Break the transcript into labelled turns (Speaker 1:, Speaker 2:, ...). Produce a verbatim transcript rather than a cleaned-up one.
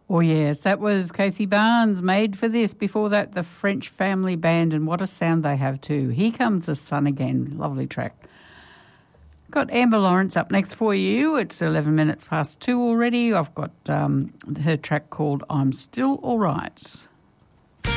Speaker 1: Oh, yes, that was Casey Barnes, Made for This. Before that, the French Family Band, and what a sound they have too. Here Comes the Sun Again. Lovely track. Got Amber Lawrence up next for you. It's eleven minutes past two already. I've got um, her track called I'm Still All Right.